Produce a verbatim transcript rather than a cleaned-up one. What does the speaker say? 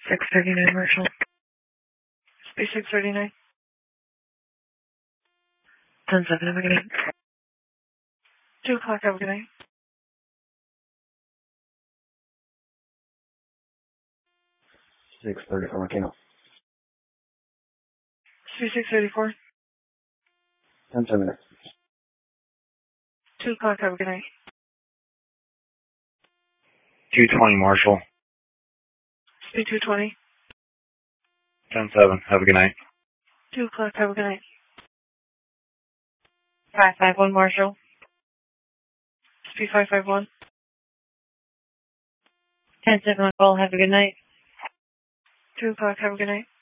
six thirty-nine, Marshall. Space six thirty-nine. ten seven, have a good night. two o'clock, have a good night. six thirty for Volcano. Space six thirty-four. ten seven. two o'clock, have a good night. two twenty, Marshall. Space two twenty. ten seven, have a good night. two o'clock, have a good night. five five one, Marshall. Speed five five one. ten seven, call, have a good night. two o'clock, have a good night.